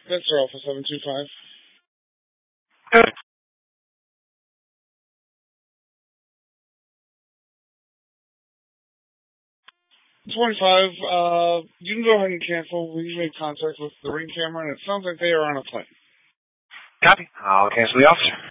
Victor Alpha 725. Good. 25, you can go ahead and cancel. We've made contact with the ring camera, and it sounds like they are on a plane. Copy. I'll cancel the officer.